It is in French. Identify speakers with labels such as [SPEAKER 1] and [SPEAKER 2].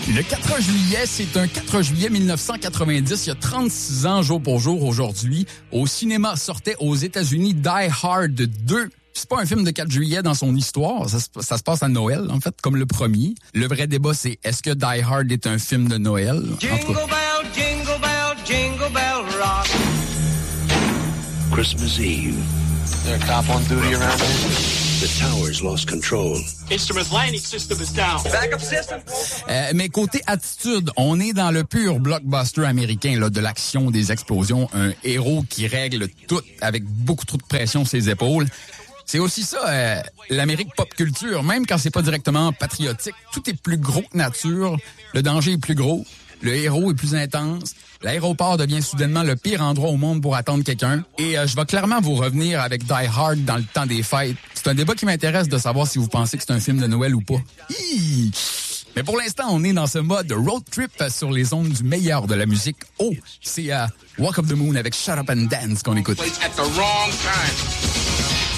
[SPEAKER 1] Le 4 juillet, c'est un 4 juillet 1990, il y a 36 ans jour pour jour aujourd'hui. Au cinéma sortait aux États-Unis Die Hard 2. C'est pas un film de 4 juillet dans son histoire, ça se passe à Noël, en fait, comme le premier. Le vrai débat, c'est est-ce que Die Hard est un film de Noël?
[SPEAKER 2] Jingle bell, jingle bell, jingle bell rock.
[SPEAKER 3] Christmas Eve.
[SPEAKER 4] Is there a cop on duty around here?
[SPEAKER 3] The tower's lost control.
[SPEAKER 5] Instrument landing system is down.
[SPEAKER 2] Backup system.
[SPEAKER 1] Mais côté attitude, on est dans le pur blockbuster américain, là, de l'action, des explosions, un héros qui règle tout avec beaucoup trop de pression sur ses épaules. C'est aussi ça, l'Amérique pop culture, même quand c'est pas directement patriotique, tout est plus gros que nature, le danger est plus gros, le héros est plus intense, l'aéroport devient soudainement le pire endroit au monde pour attendre quelqu'un. Et je vais clairement vous revenir avec Die Hard dans le temps des fêtes. C'est un débat qui m'intéresse de savoir si vous pensez que c'est un film de Noël ou pas. Hi! Mais pour l'instant, on est dans ce mode road trip sur les ondes du meilleur de la musique. Oh, c'est Walk of the Moon avec Shut Up and Dance qu'on écoute.
[SPEAKER 5] At the wrong time.